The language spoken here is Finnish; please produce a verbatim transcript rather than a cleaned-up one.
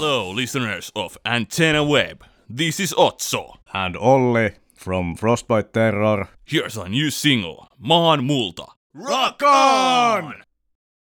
Hello, listeners of Antenna Web. This is Otso. And Olli from Frostbite Terror. Here's a new single, Maan multa. Rock on!